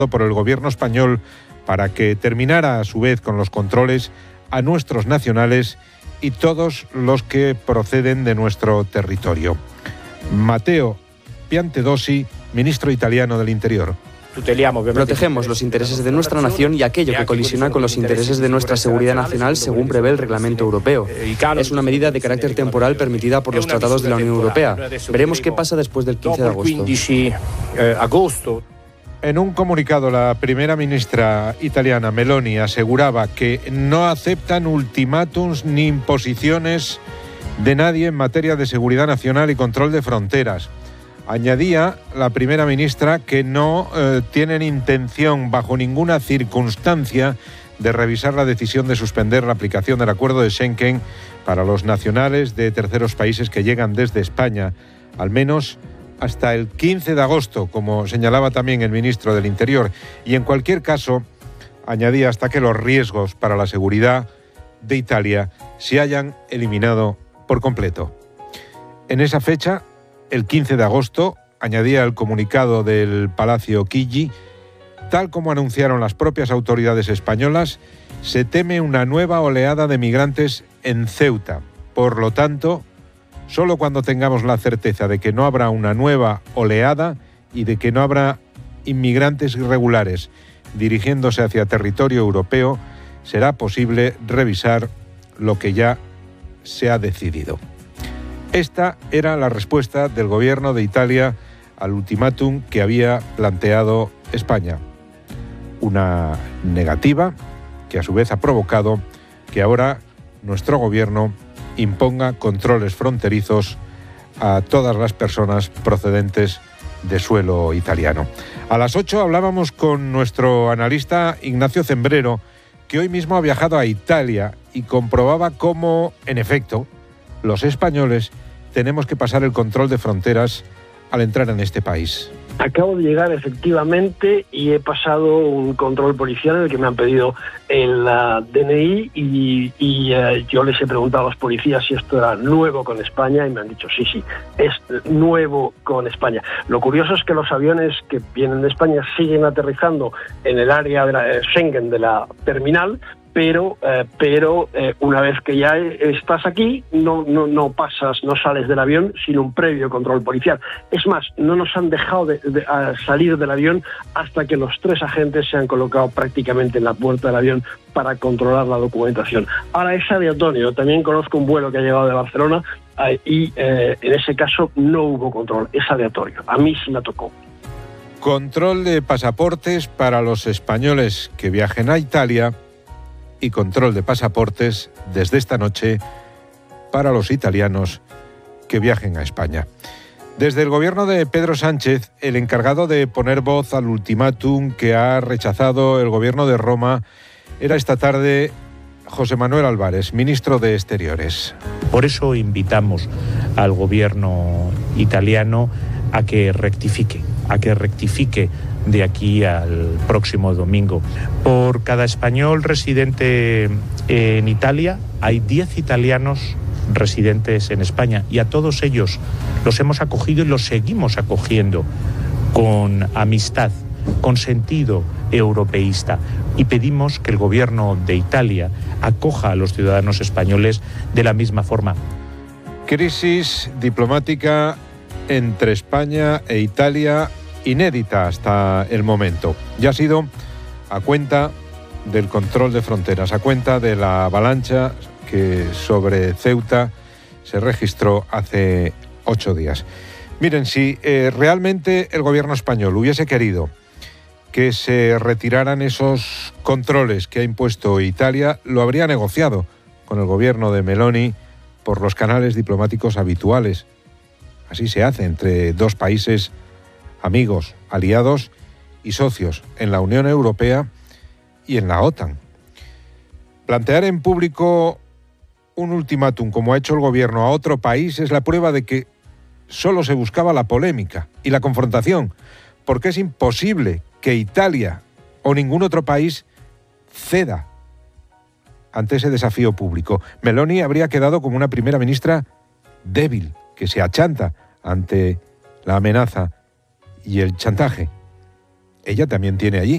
por el gobierno español para que terminara a su vez con los controles a nuestros nacionales y todos los que proceden de nuestro territorio. Matteo Piantedosi, ministro italiano del Interior. Protegemos los intereses de nuestra nación y aquello que colisiona con los intereses de nuestra seguridad nacional según prevé el reglamento europeo. Es una medida de carácter temporal permitida por los tratados de la Unión Europea. Veremos qué pasa después del 15 de agosto. En un comunicado, la primera ministra italiana, Meloni, aseguraba que no aceptan ultimátums ni imposiciones de nadie en materia de seguridad nacional y control de fronteras. Añadía la primera ministra que no tienen intención, bajo ninguna circunstancia, de revisar la decisión de suspender la aplicación del acuerdo de Schengen para los nacionales de terceros países que llegan desde España, al menos hasta el 15 de agosto, como señalaba también el ministro del Interior. Y en cualquier caso, añadía hasta que los riesgos para la seguridad de Italia se hayan eliminado por completo. En esa fecha, el 15 de agosto, añadía el comunicado del Palacio Chigi, tal como anunciaron las propias autoridades españolas, se teme una nueva oleada de migrantes en Ceuta. Por lo tanto, solo cuando tengamos la certeza de que no habrá una nueva oleada y de que no habrá inmigrantes irregulares dirigiéndose hacia territorio europeo, será posible revisar lo que ya se ha decidido. Esta era la respuesta del gobierno de Italia al ultimátum que había planteado España. Una negativa que a su vez ha provocado que ahora nuestro gobierno imponga controles fronterizos a todas las personas procedentes de suelo italiano. A las 8 hablábamos con nuestro analista Ignacio Zembrero, que hoy mismo ha viajado a Italia y comprobaba cómo, en efecto, los españoles tenemos que pasar el control de fronteras al entrar en este país. Acabo de llegar efectivamente y he pasado un control policial en el que me han pedido el DNI y yo les he preguntado a los policías si esto era nuevo con España y me han dicho sí, es nuevo con España. Lo curioso es que los aviones que vienen de España siguen aterrizando en el área de la Schengen de la terminal, pero una vez que ya estás aquí, no pasas, no sales del avión sin un previo control policial. Es más, no nos han dejado de salir del avión hasta que los 3 agentes se han colocado prácticamente en la puerta del avión para controlar la documentación. Ahora es aleatorio. También conozco un vuelo que ha llegado de Barcelona y en ese caso no hubo control, es aleatorio. A mí sí me tocó. Control de pasaportes para los españoles que viajen a Italia y control de pasaportes desde esta noche para los italianos que viajen a España. Desde el gobierno de Pedro Sánchez, el encargado de poner voz al ultimátum que ha rechazado el gobierno de Roma era esta tarde José Manuel Álvarez, ministro de Exteriores. Por eso invitamos al gobierno italiano a que rectifique de aquí al próximo domingo. Por cada español residente en Italia, hay 10 italianos residentes en España y a todos ellos los hemos acogido y los seguimos acogiendo con amistad, con sentido europeísta, y pedimos que el gobierno de Italia acoja a los ciudadanos españoles de la misma forma. Crisis diplomática entre España e Italia inédita hasta el momento. Ya ha sido a cuenta del control de fronteras, a cuenta de la avalancha que sobre Ceuta se registró hace 8 días. Miren, si realmente el gobierno español hubiese querido que se retiraran esos controles que ha impuesto Italia, lo habría negociado con el gobierno de Meloni por los canales diplomáticos habituales. Así se hace entre dos países amigos, aliados y socios en la Unión Europea y en la OTAN. Plantear en público un ultimátum como ha hecho el gobierno a otro país es la prueba de que solo se buscaba la polémica y la confrontación, porque es imposible que Italia o ningún otro país ceda ante ese desafío público. Meloni habría quedado como una primera ministra débil, que se achanta ante la amenaza y el chantaje. Ella también tiene allí